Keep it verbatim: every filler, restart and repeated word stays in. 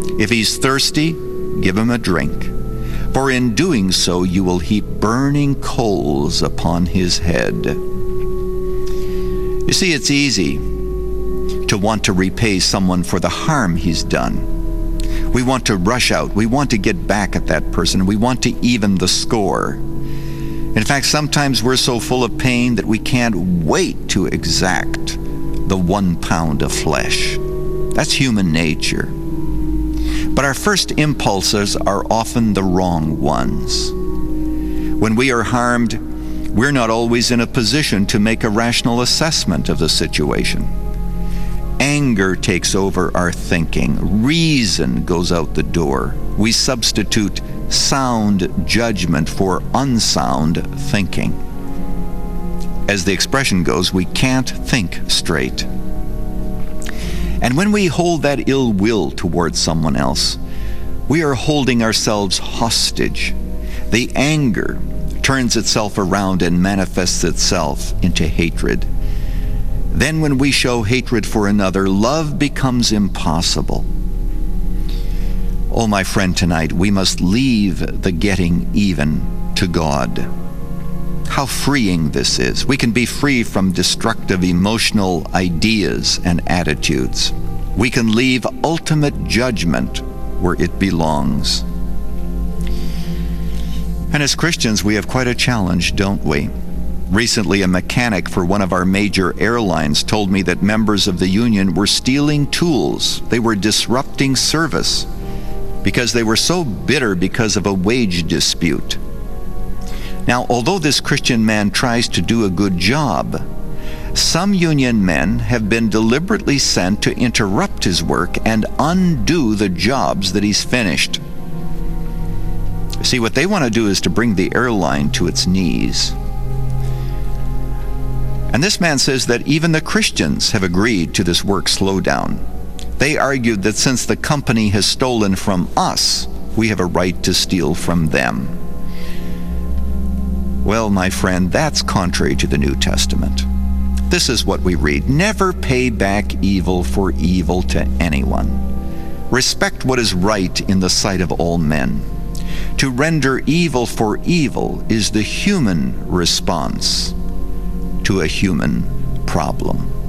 If he's thirsty, give him a drink, for in doing so you will heap burning coals upon his head. You see, it's easy to want to repay someone for the harm he's done. We want to rush out. We want to get back at that person. We want to even the score. In fact, sometimes we're so full of pain that we can't wait to exact the one pound of flesh. That's human nature. But our first impulses are often the wrong ones. When we are harmed, we're not always in a position to make a rational assessment of the situation. Anger takes over our thinking. Reason goes out the door. We substitute sound judgment for unsound thinking. As the expression goes, we can't think straight. And when we hold that ill will towards someone else, we are holding ourselves hostage. The anger turns itself around and manifests itself into hatred. Then when we show hatred for another, love becomes impossible. Oh, my friend, tonight we must leave the getting even to God. How freeing this is. We can be free from destructive emotional ideas and attitudes. We can leave ultimate judgment where it belongs. And as Christians, we have quite a challenge, don't we? Recently, a mechanic for one of our major airlines told me that members of the union were stealing tools. They were disrupting service because they were so bitter because of a wage dispute. Now, although this Christian man tries to do a good job, some union men have been deliberately sent to interrupt his work and undo the jobs that he's finished. See, what they want to do is to bring the airline to its knees. And this man says that even the Christians have agreed to this work slowdown. They argued that since the company has stolen from us, we have a right to steal from them. Well, my friend, that's contrary to the New Testament. This is what we read: never pay back evil for evil to anyone. Respect what is right in the sight of all men. To render evil for evil is the human response to a human problem.